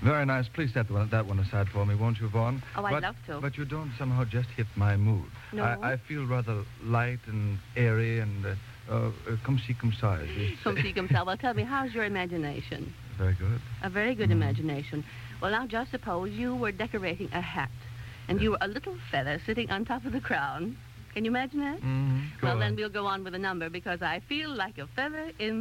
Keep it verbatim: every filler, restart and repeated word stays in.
Very nice. Please set one, that one aside for me, won't you, Vaughn? Oh, I'd but, love to. But you don't somehow just hit my mood. No? I, I feel rather light and airy and uh, uh, comme ci, comme ça. Comme ci, comme ça. Well, tell me, how's your imagination? Very good. A very good Mm. imagination. Well, now just suppose you were decorating a hat, and you were a little feather sitting on top of the crown. Can you imagine that? Mm-hmm. Well, then we'll go on with a number, because I feel like a feather in